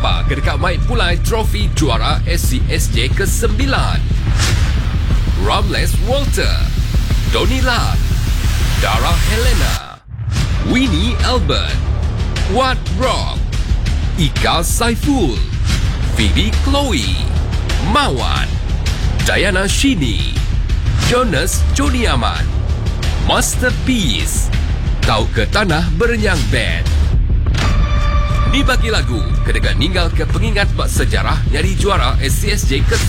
siapa kedekat mai pulai trofi juara SCSJ ke-9? Ramles Walter, Donny Lam, Dara Helena, Winnie Albert, Wat Rock, Ika Saiful, Phoebe Chloe, Mawan, Diana Shini, Jonas Joni Aman, Masterpiece. Kau ke Tanah Berenyang Band. Ni bagi lagu kedekat ninggal ke pengingat bak sejarah nyari juara SCSJ ke-9.